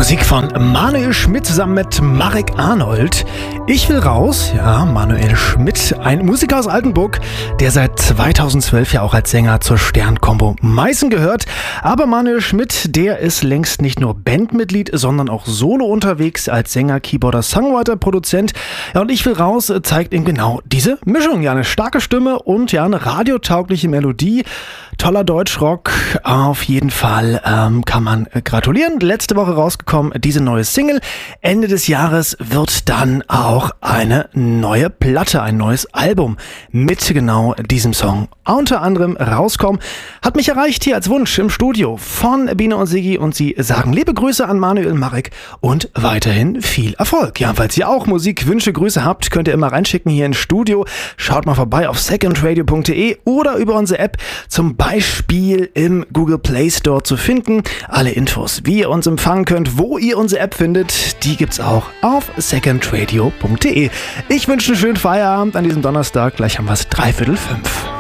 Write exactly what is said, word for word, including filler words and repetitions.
Musik von Manuel Schmidt zusammen mit Marek Arnold. Ich will raus, ja, Manuel Schmidt, ein Musiker aus Altenburg, der seit zweitausendzwölf ja auch als Sänger zur Sternkombo Meißen gehört. Aber Manuel Schmidt, der ist längst nicht nur Bandmitglied, sondern auch solo unterwegs als Sänger, Keyboarder, Songwriter, Produzent. Ja, und Ich will raus zeigt ihm genau diese Mischung. Ja, eine starke Stimme und ja, eine radiotaugliche Melodie. Toller Deutschrock, auf jeden Fall ähm, kann man gratulieren. Letzte Woche rausgekommen, diese neue Single. Ende des Jahres wird dann auch eine neue Platte, ein neues Album mit genau diesem Song unter anderem rauskommen. Hat mich erreicht hier als Wunsch im Studio von Biene und Sigi und sie sagen liebe Grüße an Manuel, Marek und weiterhin viel Erfolg. Ja, falls ihr auch Musik, Wünsche, Grüße habt, könnt ihr immer reinschicken hier ins Studio. Schaut mal vorbei auf second radio punkt de oder über unsere App, zum Beispiel im Google Play Store zu finden. Alle Infos, wie ihr uns empfangen könnt, wo ihr unsere App findet, die gibt's auch auf second radio punkt de. Ich wünsche einen schönen Feierabend an diesem Donnerstag. Gleich haben wir es dreiviertel fünf.